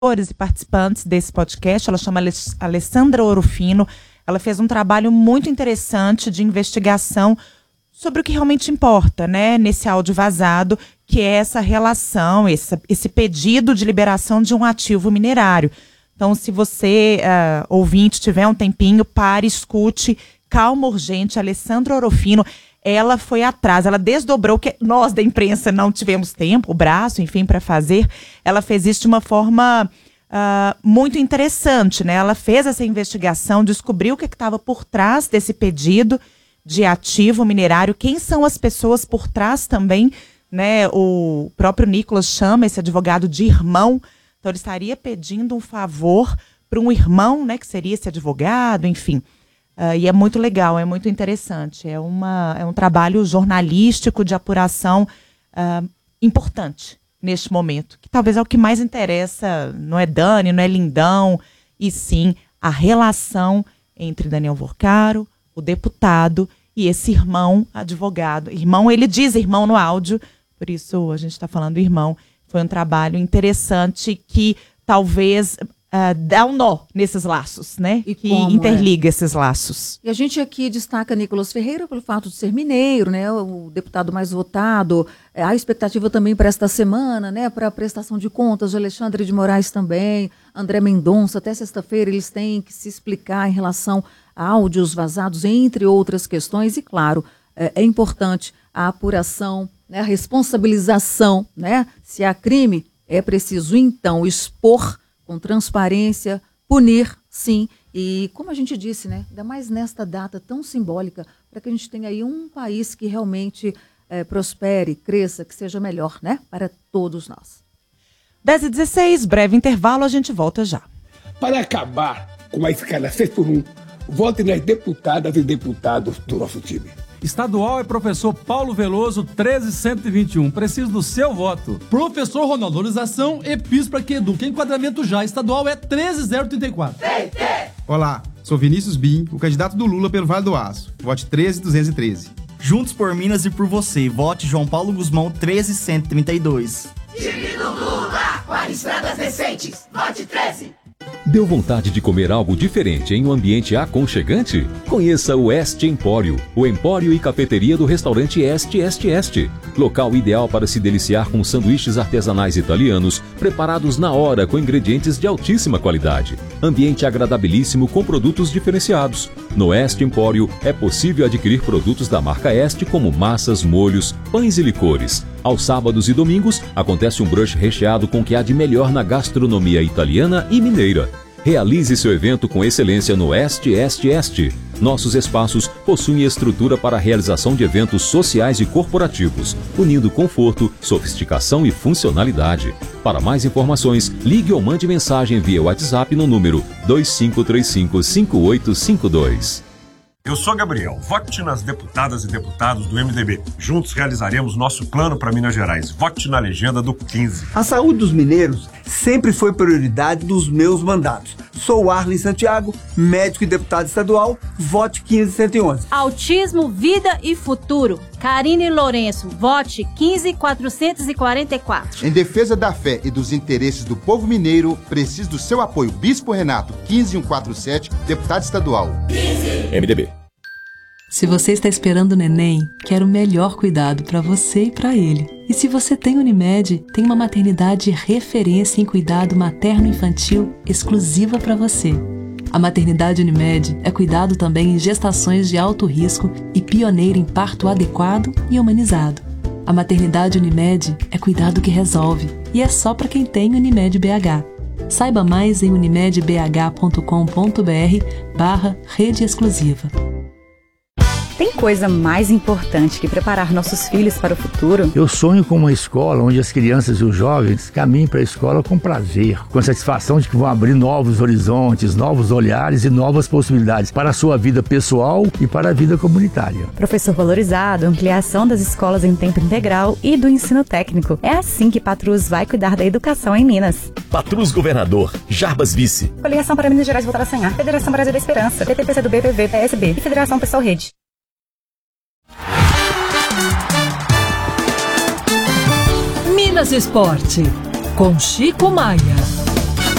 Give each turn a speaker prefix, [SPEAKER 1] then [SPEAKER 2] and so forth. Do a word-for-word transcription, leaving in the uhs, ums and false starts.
[SPEAKER 1] e participantes desse podcast. Ela chama Alessandra Orofino. Ela fez um trabalho muito interessante de investigação sobre o que realmente importa, né, nesse áudio vazado, que é essa relação, esse, esse pedido de liberação de um ativo minerário. Então, se você, uh, ouvinte, tiver um tempinho, pare, escute, Calma Urgente, Alessandra Orofino. Ela foi atrás, ela desdobrou, que nós da imprensa não tivemos tempo, o braço, enfim, para fazer. Ela fez isso de uma forma uh, muito interessante, né? Ela fez essa investigação, descobriu o que estava por trás desse pedido de ativo minerário, quem são as pessoas por trás também, né? O próprio Nicolas chama esse advogado de irmão, então ele estaria pedindo um favor para um irmão, né? Que seria esse advogado, enfim. Uh, e é muito legal, é muito interessante. É, uma, é um trabalho jornalístico de apuração uh, importante neste momento, que talvez é o que mais interessa, não é Dani, não é Lindão, e sim a relação entre Daniel Vorcaro, o deputado, e esse irmão advogado. Irmão, ele diz irmão no áudio, por isso a gente está falando irmão. Foi um trabalho interessante que talvez... Uh, dá um nó nesses laços, né?
[SPEAKER 2] E
[SPEAKER 1] que
[SPEAKER 2] como,
[SPEAKER 1] interliga
[SPEAKER 2] é?
[SPEAKER 1] esses laços.
[SPEAKER 2] E a gente aqui destaca Nicolas Ferreira pelo fato de ser mineiro, né? O deputado mais votado. É, há expectativa também para esta semana, né? Para a prestação de contas de Alexandre de Moraes também, André Mendonça. Até sexta-feira eles têm que se explicar em relação a áudios vazados, entre outras questões. E, claro, é, é importante a apuração, né? A responsabilização, né? Se há crime, é preciso, então, expor com transparência, punir, sim, e como a gente disse, né, ainda mais nesta data tão simbólica, para que a gente tenha aí um país que realmente é, prospere, cresça, que seja melhor, né, para todos nós.
[SPEAKER 1] dez e dezesseis, breve intervalo, a gente volta já.
[SPEAKER 3] Para acabar com a escala seis por um, vote nas deputadas e deputados do nosso time.
[SPEAKER 4] Estadual é professor Paulo Veloso, treze cento e vinte e um. Preciso do seu voto.
[SPEAKER 5] Professor Ronaldo, valorização, EPIS para que educa. Enquadramento já. Estadual é treze zero trinta e quatro.
[SPEAKER 6] Olá, sou Vinícius Bim, o candidato do Lula pelo Vale do Aço. Vote treze duzentos e treze.
[SPEAKER 7] Juntos por Minas e por você. Vote João Paulo Guzmão, treze cento e trinta e dois.
[SPEAKER 8] Time do Lula, para estradas decentes. Vote treze.
[SPEAKER 9] Deu vontade de comer algo diferente em um ambiente aconchegante? Conheça o Este Empório, o empório e cafeteria do restaurante Este Este Este. Local ideal para se deliciar com sanduíches artesanais italianos, preparados na hora com ingredientes de altíssima qualidade. Ambiente agradabilíssimo com produtos diferenciados. No Este Empório é possível adquirir produtos da marca Este como massas, molhos, pães e licores. Aos sábados e domingos, acontece um brunch recheado com o que há de melhor na gastronomia italiana e mineira. Realize seu evento com excelência no Este Este Este. Nossos espaços possuem estrutura para a realização de eventos sociais e corporativos, unindo conforto, sofisticação e funcionalidade. Para mais informações, ligue ou mande mensagem via WhatsApp no número dois cinco três cinco, cinco oito cinco dois.
[SPEAKER 10] Eu sou Gabriel, vote nas deputadas e deputados do M D B. Juntos realizaremos nosso plano para Minas Gerais. Vote na legenda do quinze.
[SPEAKER 11] A saúde dos mineiros sempre foi prioridade dos meus mandatos. Sou Arlen Santiago, médico e deputado estadual. Vote quinze cento e onze.
[SPEAKER 12] Autismo, vida e futuro. Karine Lourenço, vote quinze quatrocentos e quarenta e quatro.
[SPEAKER 13] Em defesa da fé e dos interesses do povo mineiro, preciso do seu apoio. Bispo Renato, quinze mil cento e quarenta e sete, deputado estadual.
[SPEAKER 9] M D B.
[SPEAKER 14] Se você está esperando o neném, quero o melhor cuidado para você e para ele. E se você tem Unimed, tem uma maternidade referência em cuidado materno-infantil exclusiva para você. A maternidade Unimed é cuidado também em gestações de alto risco e pioneira em parto adequado e humanizado. A maternidade Unimed é cuidado que resolve e é só para quem tem Unimed B H. Saiba mais em unimedbh.com.br barra rede exclusiva.
[SPEAKER 15] Tem coisa mais importante que preparar nossos filhos para o futuro?
[SPEAKER 16] Eu sonho com uma escola onde as crianças e os jovens caminhem para a escola com prazer, com a satisfação de que vão abrir novos horizontes, novos olhares e novas possibilidades para a sua vida pessoal e para a vida comunitária.
[SPEAKER 15] Professor valorizado, ampliação das escolas em tempo integral e do ensino técnico. É assim que Patrus vai cuidar da educação em Minas.
[SPEAKER 17] Patrus Governador, Jarbas Vice.
[SPEAKER 15] Coligação para Minas Gerais Voltar a Sonhar. Federação Brasil da Esperança. P T P C do B, P V, P S B e Federação Pessoal Rede.
[SPEAKER 18] Minas Esporte, com Chico Maia.